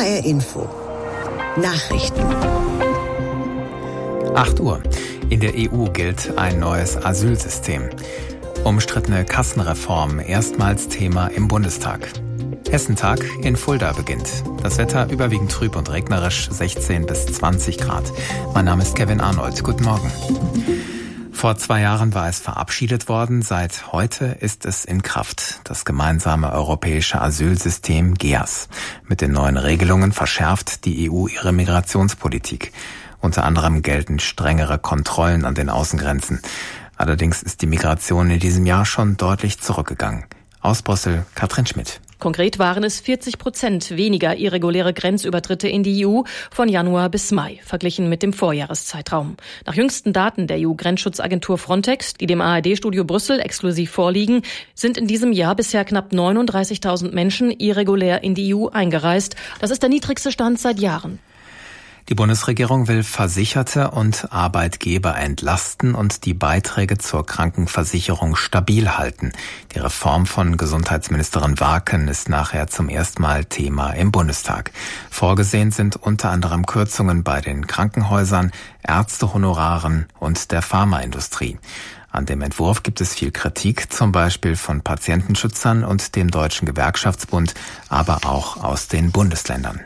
HR Info. Nachrichten. 8 Uhr. In der EU gilt ein neues Asylsystem. Umstrittene Kassenreform erstmals Thema im Bundestag. Hessentag in Fulda beginnt. Das Wetter überwiegend trüb und regnerisch, 16 bis 20 Grad. Mein Name ist Kevin Arnold. Guten Morgen. Vor 2 Jahren war es verabschiedet worden. Seit heute ist es in Kraft. Das gemeinsame europäische Asylsystem GEAS. Mit den neuen Regelungen verschärft die EU ihre Migrationspolitik. Unter anderem gelten strengere Kontrollen an den Außengrenzen. Allerdings ist die Migration in diesem Jahr schon deutlich zurückgegangen. Aus Brüssel, Katrin Schmidt. Konkret waren es 40% weniger irreguläre Grenzübertritte in die EU von Januar bis Mai, verglichen mit dem Vorjahreszeitraum. Nach jüngsten Daten der EU-Grenzschutzagentur Frontex, die dem ARD-Studio Brüssel exklusiv vorliegen, sind in diesem Jahr bisher knapp 39.000 Menschen irregulär in die EU eingereist. Das ist der niedrigste Stand seit Jahren. Die Bundesregierung will Versicherte und Arbeitgeber entlasten und die Beiträge zur Krankenversicherung stabil halten. Die Reform von Gesundheitsministerin Warken ist nachher zum ersten Mal Thema im Bundestag. Vorgesehen sind unter anderem Kürzungen bei den Krankenhäusern, Ärztehonoraren und der Pharmaindustrie. An dem Entwurf gibt es viel Kritik, zum Beispiel von Patientenschützern und dem Deutschen Gewerkschaftsbund, aber auch aus den Bundesländern.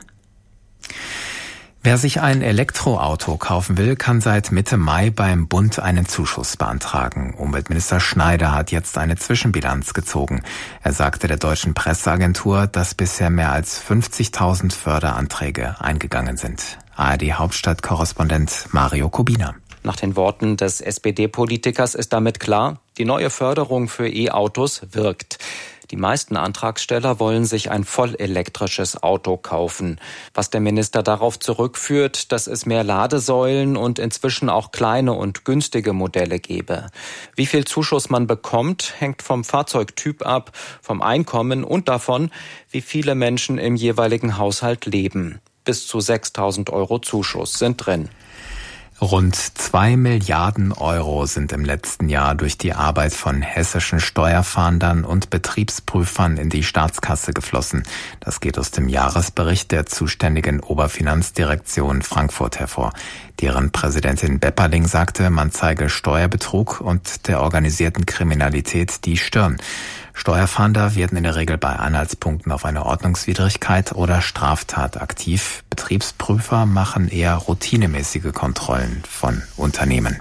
Wer sich ein Elektroauto kaufen will, kann seit Mitte Mai beim Bund einen Zuschuss beantragen. Umweltminister Schneider hat jetzt eine Zwischenbilanz gezogen. Er sagte der deutschen Presseagentur, dass bisher mehr als 50.000 Förderanträge eingegangen sind. ARD-Hauptstadtkorrespondent Mario Kubina. Nach den Worten des SPD-Politikers ist damit klar, die neue Förderung für E-Autos wirkt. Die meisten Antragsteller wollen sich ein vollelektrisches Auto kaufen. Was der Minister darauf zurückführt, dass es mehr Ladesäulen und inzwischen auch kleine und günstige Modelle gebe. Wie viel Zuschuss man bekommt, hängt vom Fahrzeugtyp ab, vom Einkommen und davon, wie viele Menschen im jeweiligen Haushalt leben. Bis zu 6.000 € Zuschuss sind drin. Rund 2 Milliarden € sind im letzten Jahr durch die Arbeit von hessischen Steuerfahndern und Betriebsprüfern in die Staatskasse geflossen. Das geht aus dem Jahresbericht der zuständigen Oberfinanzdirektion Frankfurt hervor. Deren Präsidentin Bepperling sagte, man zeige Steuerbetrug und der organisierten Kriminalität die Stirn. Steuerfahnder werden in der Regel bei Anhaltspunkten auf eine Ordnungswidrigkeit oder Straftat aktiv. Betriebsprüfer machen eher routinemäßige Kontrollen von Unternehmen.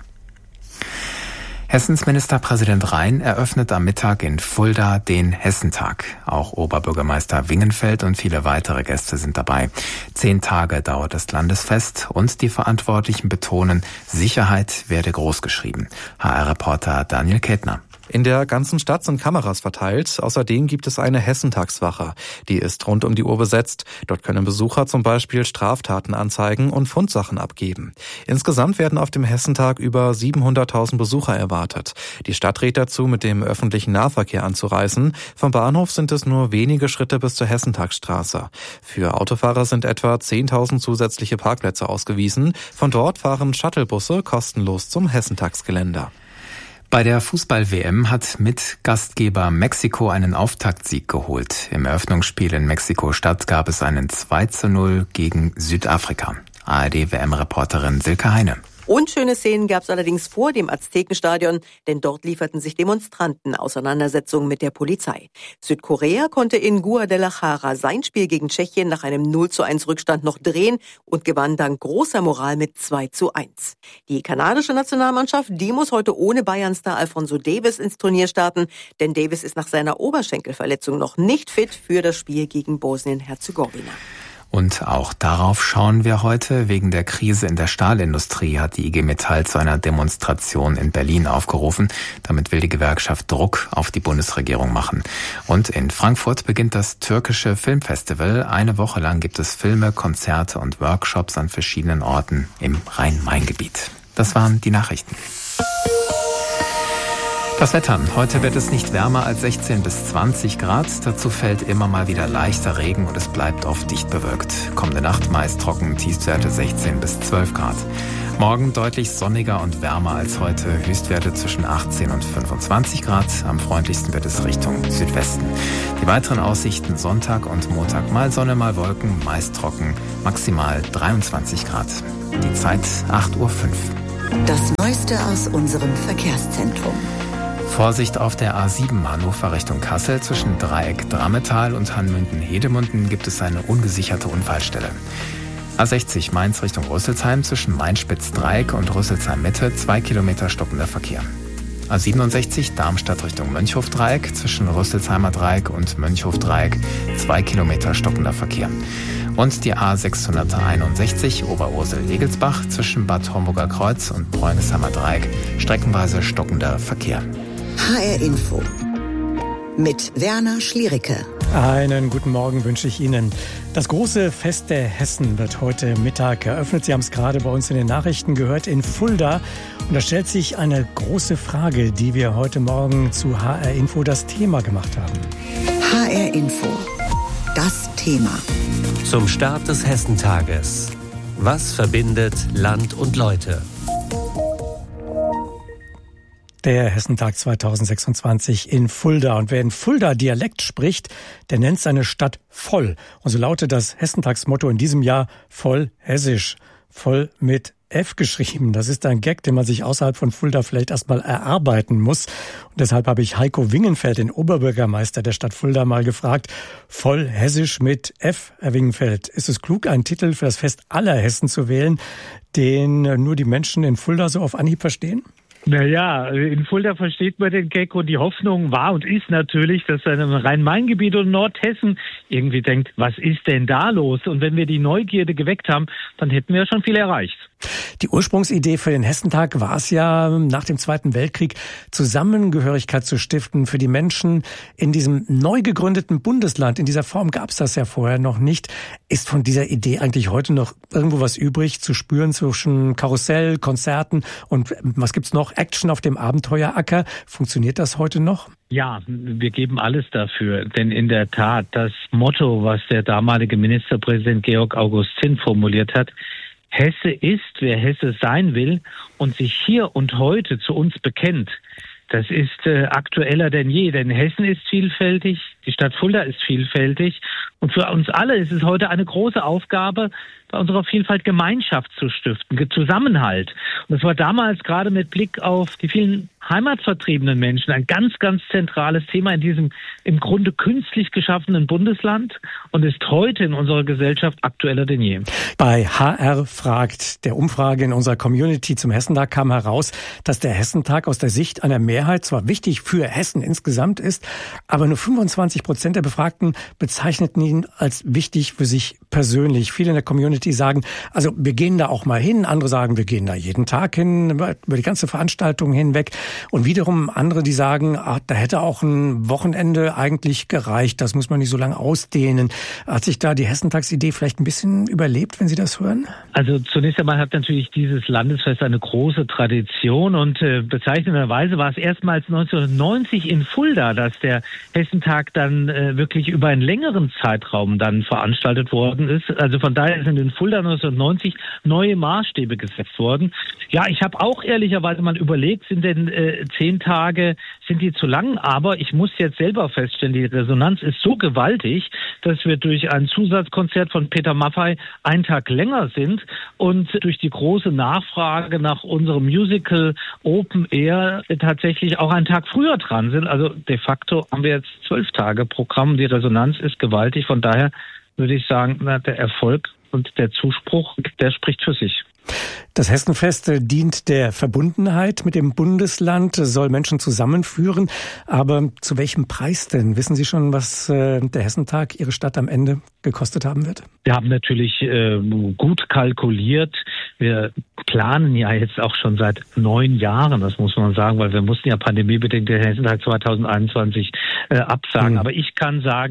Hessens Ministerpräsident Rhein eröffnet am Mittag in Fulda den Hessentag. Auch Oberbürgermeister Wingenfeld und viele weitere Gäste sind dabei. 10 Tage dauert das Landesfest und die Verantwortlichen betonen, Sicherheit werde großgeschrieben. HR-Reporter Daniel Kettner. In der ganzen Stadt sind Kameras verteilt. Außerdem gibt es eine Hessentagswache. Die ist rund um die Uhr besetzt. Dort können Besucher zum Beispiel Straftaten anzeigen und Fundsachen abgeben. Insgesamt werden auf dem Hessentag über 700.000 Besucher erwartet. Die Stadt rät dazu, mit dem öffentlichen Nahverkehr anzureisen. Vom Bahnhof sind es nur wenige Schritte bis zur Hessentagsstraße. Für Autofahrer sind etwa 10.000 zusätzliche Parkplätze ausgewiesen. Von dort fahren Shuttlebusse kostenlos zum Hessentagsgelände. Bei der Fußball-WM hat Mitgastgeber Mexiko einen Auftaktsieg geholt. Im Eröffnungsspiel in Mexiko-Stadt gab es einen 2:0 gegen Südafrika. ARD-WM-Reporterin Silke Heine. Unschöne Szenen gab es allerdings vor dem Aztekenstadion, denn dort lieferten sich Demonstranten Auseinandersetzungen mit der Polizei. Südkorea konnte in Guadalajara sein Spiel gegen Tschechien nach einem 0:1 Rückstand noch drehen und gewann dank großer Moral mit 2:1. Die kanadische Nationalmannschaft, die muss heute ohne Bayern-Star Alphonso Davies ins Turnier starten, denn Davies ist nach seiner Oberschenkelverletzung noch nicht fit für das Spiel gegen Bosnien-Herzegowina. Und auch darauf schauen wir heute. Wegen der Krise in der Stahlindustrie hat die IG Metall zu einer Demonstration in Berlin aufgerufen. Damit will die Gewerkschaft Druck auf die Bundesregierung machen. Und in Frankfurt beginnt das türkische Filmfestival. Eine Woche lang gibt es Filme, Konzerte und Workshops an verschiedenen Orten im Rhein-Main-Gebiet. Das waren die Nachrichten. Das Wetter. Heute wird es nicht wärmer als 16 bis 20 Grad. Dazu fällt immer mal wieder leichter Regen und es bleibt oft dicht bewölkt. Kommende Nacht meist trocken, Tiefstwerte 16 bis 12 Grad. Morgen deutlich sonniger und wärmer als heute. Höchstwerte zwischen 18 und 25 Grad. Am freundlichsten wird es Richtung Südwesten. Die weiteren Aussichten Sonntag und Montag mal Sonne, mal Wolken, meist trocken, maximal 23 Grad. Die Zeit 8:05 Uhr. Das Neueste aus unserem Verkehrszentrum. Vorsicht auf der A7 Hannover Richtung Kassel. Zwischen Dreieck Drametal und Hanmünden-Hedemunden gibt es eine ungesicherte Unfallstelle. A60 Mainz Richtung Rüsselsheim. Zwischen Mainspitz-Dreieck und Rüsselsheim-Mitte 2 Kilometer stockender Verkehr. A67 Darmstadt Richtung Mönchhof-Dreieck. Zwischen Rüsselsheimer Dreieck und Mönchhof-Dreieck 2 Kilometer stockender Verkehr. Und die A661 Oberursel-Legelsbach zwischen Bad Homburger Kreuz und Bräunisheimer Dreieck streckenweise stockender Verkehr. HR Info mit Werner Schliericke. Einen guten Morgen wünsche ich Ihnen. Das große Fest der Hessen wird heute Mittag eröffnet. Sie haben es gerade bei uns in den Nachrichten gehört, in Fulda. Und da stellt sich eine große Frage, die wir heute Morgen zu HR Info das Thema gemacht haben. HR Info, das Thema. Zum Start des Hessentages. Was verbindet Land und Leute? Der Hessentag 2026 in Fulda. Und wer in Fulda Dialekt spricht, der nennt seine Stadt voll. Und so lautet das Hessentagsmotto in diesem Jahr voll hessisch. Voll mit F geschrieben. Das ist ein Gag, den man sich außerhalb von Fulda vielleicht erstmal erarbeiten muss. Und deshalb habe ich Heiko Wingenfeld, den Oberbürgermeister der Stadt Fulda, mal gefragt, voll hessisch mit F, Herr Wingenfeld. Ist es klug, einen Titel für das Fest aller Hessen zu wählen, den nur die Menschen in Fulda so auf Anhieb verstehen? Naja, in Fulda versteht man den Gag und die Hoffnung war und ist natürlich, dass dann im Rhein-Main-Gebiet und Nordhessen irgendwie denkt, was ist denn da los? Und wenn wir die Neugierde geweckt haben, dann hätten wir ja schon viel erreicht. Die Ursprungsidee für den Hessentag war es ja, nach dem Zweiten Weltkrieg Zusammengehörigkeit zu stiften für die Menschen in diesem neu gegründeten Bundesland. In dieser Form gab es das ja vorher noch nicht. Ist von dieser Idee eigentlich heute noch irgendwo was übrig zu spüren zwischen Karussell, Konzerten und was gibt's noch? Action auf dem Abenteueracker. Funktioniert das heute noch? Ja, wir geben alles dafür, denn in der Tat, das Motto, was der damalige Ministerpräsident Georg August Zinn formuliert hat, Hesse ist, wer Hesse sein will und sich hier und heute zu uns bekennt, das ist aktueller denn je, denn Hessen ist vielfältig, die Stadt Fulda ist vielfältig und für uns alle ist es heute eine große Aufgabe, bei unserer Vielfalt Gemeinschaft zu stiften, Zusammenhalt. Und das war damals gerade mit Blick auf die vielen heimatvertriebenen Menschen ein ganz, ganz zentrales Thema in diesem im Grunde künstlich geschaffenen Bundesland und ist heute in unserer Gesellschaft aktueller denn je. Bei HR fragt, der Umfrage in unserer Community zum Hessentag kam heraus, dass der Hessentag aus der Sicht einer Mehrheit zwar wichtig für Hessen insgesamt ist, aber nur 25% der Befragten bezeichneten ihn als wichtig für sich persönlich. Viele in der Community sagen, also wir gehen da auch mal hin, andere sagen, wir gehen da jeden Tag hin, über die ganze Veranstaltung hinweg. Und wiederum andere, die sagen, da hätte auch ein Wochenende eigentlich gereicht, das muss man nicht so lange ausdehnen. Hat sich da die Hessentagsidee vielleicht ein bisschen überlebt, wenn Sie das hören? Also zunächst einmal hat natürlich dieses Landesfest eine große Tradition und bezeichnenderweise war es erstmals 1990 in Fulda, dass der Hessentag dann wirklich über einen längeren Zeitraum dann veranstaltet worden ist. Also von daher sind in Fulda 1990 neue Maßstäbe gesetzt worden. Ja, ich habe auch ehrlicherweise mal überlegt, sind denn 10 Tage, sind die zu lang? Aber ich muss jetzt selber feststellen, die Resonanz ist so gewaltig, dass wir durch ein Zusatzkonzert von Peter Maffay einen Tag länger sind und durch die große Nachfrage nach unserem Musical Open Air tatsächlich auch einen Tag früher dran sind. Also de facto haben wir jetzt 12 Tage Programm. Die Resonanz ist gewaltig. Von daher würde ich sagen, der Erfolg und der Zuspruch, der spricht für sich. Das Hessenfest dient der Verbundenheit mit dem Bundesland, soll Menschen zusammenführen. Aber zu welchem Preis denn? Wissen Sie schon, was der Hessentag Ihre Stadt am Ende gekostet haben wird? Wir haben natürlich gut kalkuliert. Wir planen ja jetzt auch schon seit 9 Jahren, das muss man sagen, weil wir mussten ja pandemiebedingt den Hessentag 2021 absagen. Aber ich kann sagen,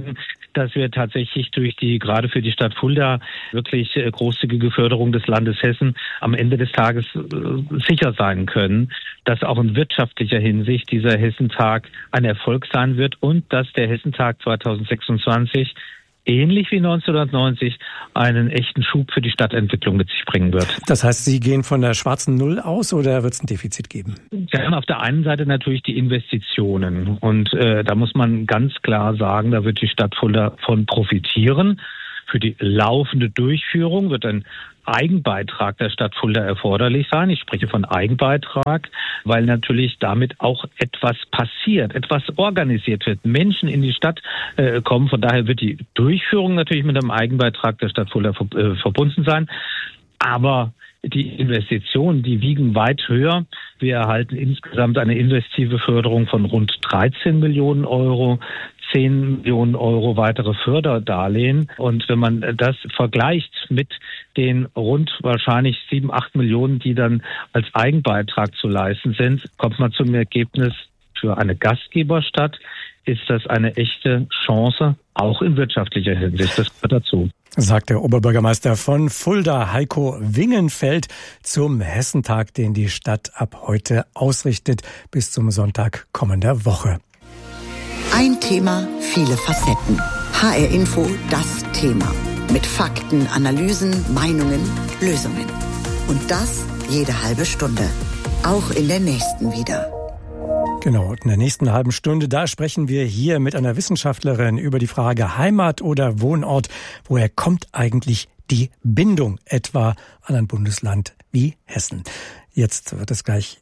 dass wir tatsächlich durch die, gerade für die Stadt Fulda, wirklich großzügige Förderung des Landes Hessen am Ende des Tages sicher sein können, dass auch in wirtschaftlicher Hinsicht dieser Hessentag ein Erfolg sein wird und dass der Hessentag 2026 ähnlich wie 1990 einen echten Schub für die Stadtentwicklung mit sich bringen wird. Das heißt, Sie gehen von der schwarzen Null aus oder wird es ein Defizit geben? Wir haben auf der einen Seite natürlich die Investitionen und da muss man ganz klar sagen, da wird die Stadt Fulda von profitieren. Für die laufende Durchführung wird ein Eigenbeitrag der Stadt Fulda erforderlich sein. Ich spreche von Eigenbeitrag, weil natürlich damit auch etwas passiert, etwas organisiert wird, Menschen in die Stadt kommen. Von daher wird die Durchführung natürlich mit einem Eigenbeitrag der Stadt Fulda verbunden sein. Aber die Investitionen, die wiegen weit höher. Wir erhalten insgesamt eine investive Förderung von rund 13 Millionen Euro. 10 Millionen Euro weitere Förderdarlehen. Und wenn man das vergleicht mit den rund wahrscheinlich 7, 8 Millionen, die dann als Eigenbeitrag zu leisten sind, kommt man zum Ergebnis, für eine Gastgeberstadt ist das eine echte Chance, auch in wirtschaftlicher Hinsicht. Das gehört dazu. Sagt der Oberbürgermeister von Fulda, Heiko Wingenfeld, zum Hessentag, den die Stadt ab heute ausrichtet, bis zum Sonntag kommender Woche. Ein Thema, viele Facetten. HR Info, das Thema. Mit Fakten, Analysen, Meinungen, Lösungen. Und das jede halbe Stunde. Auch in der nächsten wieder. Genau, in der nächsten halben Stunde, da sprechen wir hier mit einer Wissenschaftlerin über die Frage Heimat oder Wohnort. Woher kommt eigentlich die Bindung etwa an ein Bundesland wie Hessen? Jetzt wird es gleich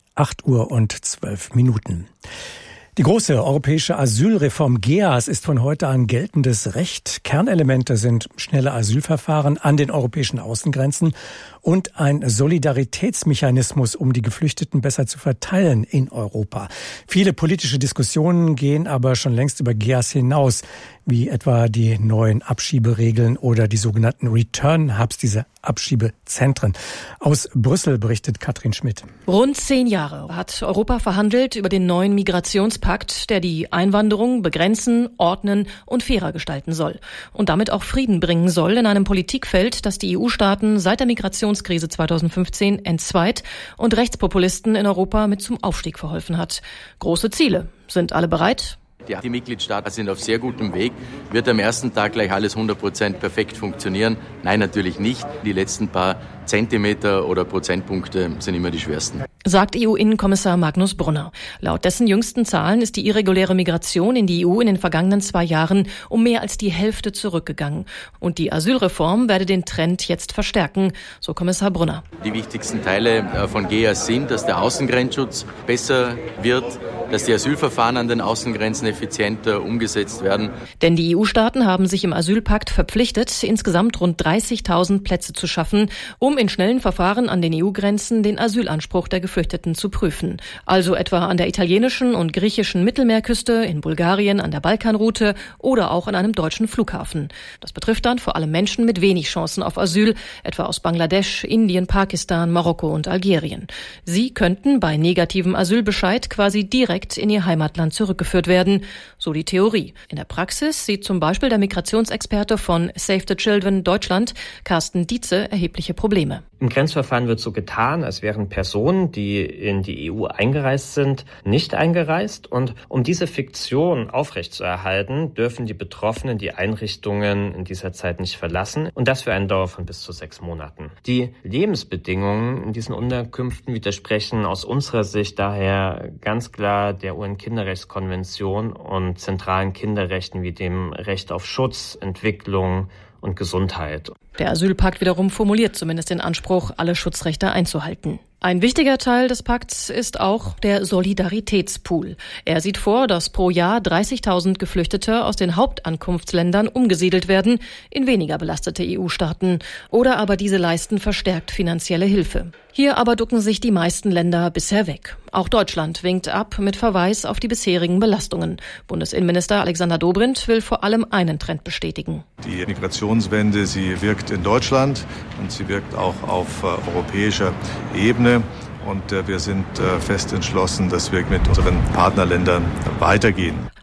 8:12 Uhr. Die große europäische Asylreform GEAS ist von heute an geltendes Recht. Kernelemente sind schnelle Asylverfahren an den europäischen Außengrenzen und ein Solidaritätsmechanismus, um die Geflüchteten besser zu verteilen in Europa. Viele politische Diskussionen gehen aber schon längst über GEAS hinaus, wie etwa die neuen Abschieberegeln oder die sogenannten Return-Hubs, diese Abschiebezentren. Aus Brüssel berichtet Katrin Schmidt. Rund 10 Jahre hat Europa verhandelt über den neuen Migrationspakt, der die Einwanderung begrenzen, ordnen und fairer gestalten soll. Und damit auch Frieden bringen soll in einem Politikfeld, das die EU-Staaten seit der Migrationskrise 2015 entzweit und Rechtspopulisten in Europa mit zum Aufstieg verholfen hat. Große Ziele. Sind alle bereit? Die Mitgliedstaaten sind auf sehr gutem Weg. Wird am ersten Tag gleich alles 100% perfekt funktionieren? Nein, natürlich nicht. Die letzten paar Zentimeter oder Prozentpunkte sind immer die schwersten. Sagt EU-Innenkommissar Magnus Brunner. Laut dessen jüngsten Zahlen ist die irreguläre Migration in die EU in den vergangenen 2 Jahren um mehr als die Hälfte zurückgegangen. Und die Asylreform werde den Trend jetzt verstärken, so Kommissar Brunner. Die wichtigsten Teile von GEAS sind, dass der Außengrenzschutz besser wird, dass die Asylverfahren an den Außengrenzen effizienter umgesetzt werden. Denn die EU-Staaten haben sich im Asylpakt verpflichtet, insgesamt rund 30.000 Plätze zu schaffen, um in schnellen Verfahren an den EU-Grenzen den Asylanspruch der Geflüchteten zu prüfen. Also etwa an der italienischen und griechischen Mittelmeerküste, in Bulgarien, an der Balkanroute oder auch an einem deutschen Flughafen. Das betrifft dann vor allem Menschen mit wenig Chancen auf Asyl, etwa aus Bangladesch, Indien, Pakistan, Marokko und Algerien. Sie könnten bei negativem Asylbescheid quasi direkt in ihr Heimatland zurückgeführt werden, so die Theorie. In der Praxis sieht zum Beispiel der Migrationsexperte von Save the Children Deutschland, Carsten Dietze, erhebliche Probleme. Im Grenzverfahren wird so getan, als wären Personen, die in die EU eingereist sind, nicht eingereist. Und um diese Fiktion aufrechtzuerhalten, dürfen die Betroffenen die Einrichtungen in dieser Zeit nicht verlassen. Und das für eine Dauer von bis zu 6 Monaten. Die Lebensbedingungen in diesen Unterkünften widersprechen aus unserer Sicht daher ganz klar der UN-Kinderrechtskonvention und zentralen Kinderrechten wie dem Recht auf Schutz, Entwicklung und Gesundheit. Der Asylpakt wiederum formuliert zumindest den Anspruch, alle Schutzrechte einzuhalten. Ein wichtiger Teil des Pakts ist auch der Solidaritätspool. Er sieht vor, dass pro Jahr 30.000 Geflüchtete aus den Hauptankunftsländern umgesiedelt werden in weniger belastete EU-Staaten. Oder aber diese leisten verstärkt finanzielle Hilfe. Hier aber ducken sich die meisten Länder bisher weg. Auch Deutschland winkt ab mit Verweis auf die bisherigen Belastungen. Bundesinnenminister Alexander Dobrindt will vor allem einen Trend bestätigen. Die Migrationswende, sie wirkt in Deutschland und sie wirkt auch auf europäischer Ebene. Und wir sind fest entschlossen, dass wir mit unseren Partnerländern weitergehen.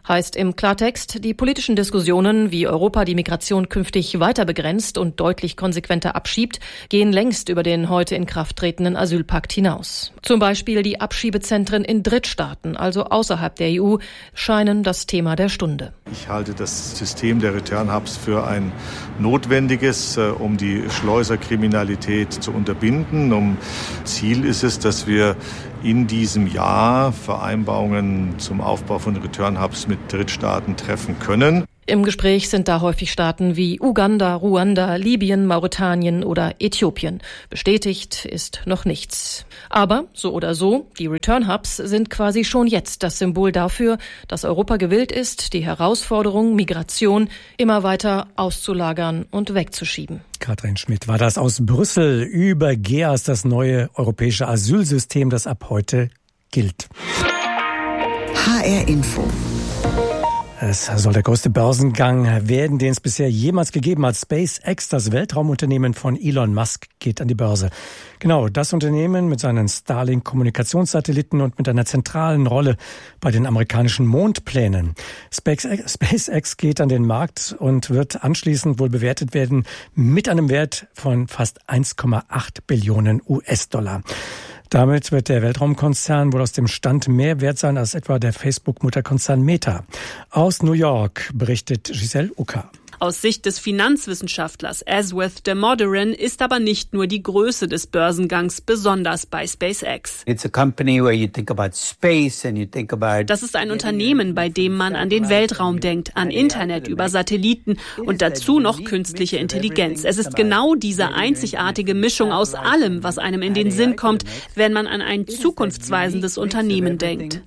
Heißt im Klartext, die politischen Diskussionen, wie Europa die Migration künftig weiter begrenzt und deutlich konsequenter abschiebt, gehen längst über den heute in Kraft tretenden Asylpakt hinaus. Zum Beispiel die Abschiebezentren in Drittstaaten, also außerhalb der EU, scheinen das Thema der Stunde. Ich halte das System der Return Hubs für ein notwendiges, um die Schleuserkriminalität zu unterbinden. Ziel ist es, dass wir in diesem Jahr Vereinbarungen zum Aufbau von Return Hubs mit Drittstaaten treffen können. Im Gespräch sind da häufig Staaten wie Uganda, Ruanda, Libyen, Mauretanien oder Äthiopien. Bestätigt ist noch nichts. Aber so oder so, die Return Hubs sind quasi schon jetzt das Symbol dafür, dass Europa gewillt ist, die Herausforderung Migration immer weiter auszulagern und wegzuschieben. Katrin Schmidt war das aus Brüssel über GEAS, das neue europäische Asylsystem, das ab heute gilt. HR Info. Es soll der größte Börsengang werden, den es bisher jemals gegeben hat. SpaceX, das Weltraumunternehmen von Elon Musk, geht an die Börse. Genau, das Unternehmen mit seinen Starlink-Kommunikationssatelliten und mit einer zentralen Rolle bei den amerikanischen Mondplänen. SpaceX geht an den Markt und wird anschließend wohl bewertet werden mit einem Wert von fast 1,8 Billionen US-Dollar. Damit wird der Weltraumkonzern wohl aus dem Stand mehr wert sein als etwa der Facebook-Mutterkonzern Meta. Aus New York berichtet Giselle Ucker. Aus Sicht des Finanzwissenschaftlers Aswath Damodaran ist aber nicht nur die Größe des Börsengangs besonders bei SpaceX. Das ist ein Unternehmen, bei dem man an den Weltraum denkt, an Internet über Satelliten und dazu noch künstliche Intelligenz. Es ist genau diese einzigartige Mischung aus allem, was einem in den Sinn kommt, wenn man an ein zukunftsweisendes Unternehmen denkt.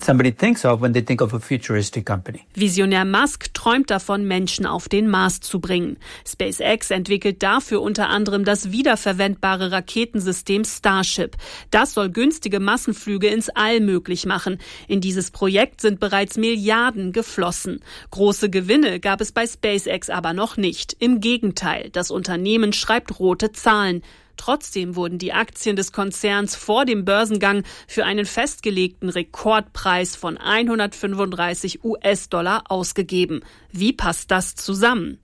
Visionär Musk träumt davon, Menschen auf den Mars zu bringen. SpaceX entwickelt dafür unter anderem das wiederverwendbare Raketensystem Starship. Das soll günstige Massenflüge ins All möglich machen. In dieses Projekt sind bereits Milliarden geflossen. Große Gewinne gab es bei SpaceX aber noch nicht. Im Gegenteil, das Unternehmen schreibt rote Zahlen. Trotzdem wurden die Aktien des Konzerns vor dem Börsengang für einen festgelegten Rekordpreis von 135 US-Dollar ausgegeben. Wie passt das zusammen?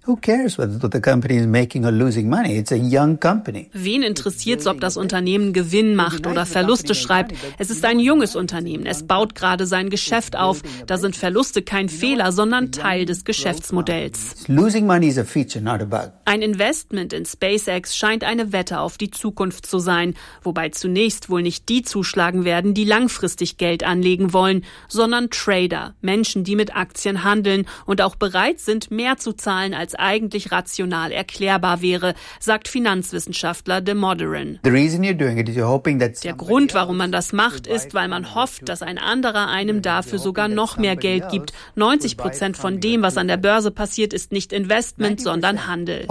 Wen interessiert's, ob das Unternehmen Gewinn macht oder Verluste schreibt? Es ist ein junges Unternehmen. Es baut gerade sein Geschäft auf. Da sind Verluste kein Fehler, sondern Teil des Geschäftsmodells. Ein Investment in SpaceX scheint eine Wette auf die Zukunft zu sein, wobei zunächst wohl nicht die zuschlagen werden, die langfristig Geld anlegen wollen, sondern Trader, Menschen, die mit Aktien handeln und auch bereit sind, mehr zu zahlen, als eigentlich rational erklärbar wäre, sagt Finanzwissenschaftler Damodaran. Der Grund, warum man das macht, ist, weil man hofft, dass ein anderer einem dafür sogar noch mehr Geld gibt. 90% von dem, was an der Börse passiert, ist nicht Investment, sondern Handel.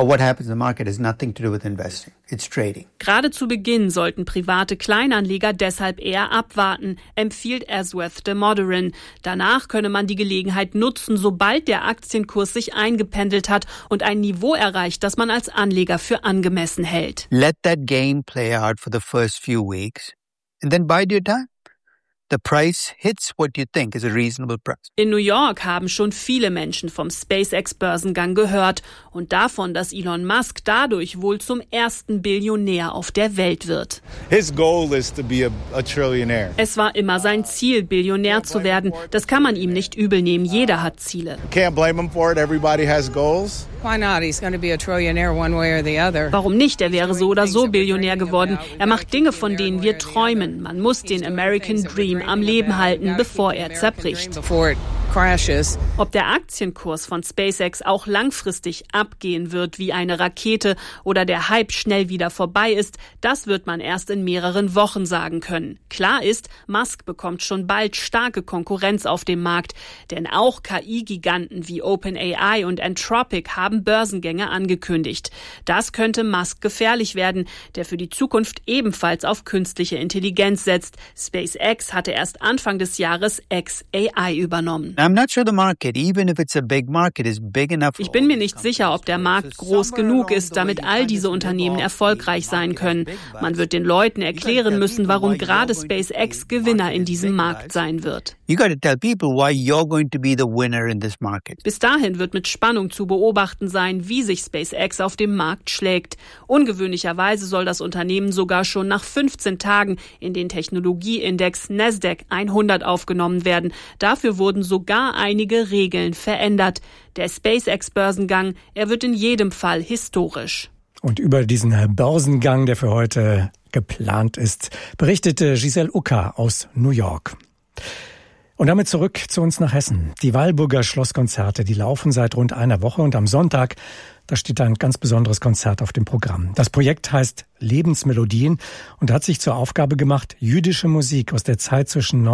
Gerade zu Beginn sollten private Kleinanleger deshalb eher abwarten, empfiehlt Aswath Damodaran. Danach könne man die Gelegenheit nutzen, sobald der Aktienkurs sich eingependelt hat und ein Niveau erreicht, das man als Anleger für angemessen hält. Let that game play out for the first few weeks and then bide your time. The price hits what you think is a reasonable price. In New York haben schon viele Menschen vom SpaceX-Börsengang gehört und davon, dass Elon Musk dadurch wohl zum ersten Billionär auf der Welt wird. His goal is to be a trillionaire. Es war immer sein Ziel, Billionär zu werden. Das kann man ihm nicht übel nehmen. Jeder hat Ziele. Can't blame him for it. Everybody has goals. Why not? He's going to be a trillionaire one way or the other. Warum nicht? Er wäre so oder so Billionär geworden. Er macht Dinge, von denen wir träumen. Man muss den American Dream am Leben halten, bevor er zerbricht. Ob der Aktienkurs von SpaceX auch langfristig abgehen wird wie eine Rakete oder der Hype schnell wieder vorbei ist, das wird man erst in mehreren Wochen sagen können. Klar ist, Musk bekommt schon bald starke Konkurrenz auf dem Markt, denn auch KI-Giganten wie OpenAI und Anthropic haben Börsengänge angekündigt. Das könnte Musk gefährlich werden, der für die Zukunft ebenfalls auf künstliche Intelligenz setzt. SpaceX hatte erst Anfang des Jahres xAI übernommen. Ich bin mir nicht sicher, ob der Markt groß genug ist, damit all diese Unternehmen erfolgreich sein können. Man wird den Leuten erklären müssen, warum gerade SpaceX Gewinner in diesem Markt sein wird. Bis dahin wird mit Spannung zu beobachten sein, wie sich SpaceX auf dem Markt schlägt. Ungewöhnlicherweise soll das Unternehmen sogar schon nach 15 Tagen in den Technologieindex Nasdaq 100 aufgenommen werden. Dafür wurden sogar einige Regeln verändert. Der SpaceX-Börsengang, er wird in jedem Fall historisch. Und über diesen Börsengang, der für heute geplant ist, berichtete Giselle Ucker aus New York. Und damit zurück zu uns nach Hessen. Die Walburger Schlosskonzerte, die laufen seit rund einer Woche und am Sonntag, da steht ein ganz besonderes Konzert auf dem Programm. Das Projekt heißt Lebensmelodien und hat sich zur Aufgabe gemacht, jüdische Musik aus der Zeit zwischen